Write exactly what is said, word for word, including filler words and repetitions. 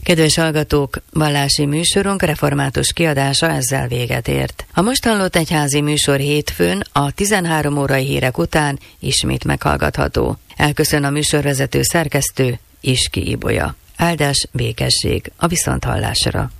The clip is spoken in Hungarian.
Kedves hallgatók, vallási műsorunk református kiadása ezzel véget ért. A most hallott egyházi műsor hétfőn a tizenhárom órai hírek után ismét meghallgatható. Elköszön a műsorvezető szerkesztő, Iski Ibolya. Áldás, békesség, a viszonthallásra.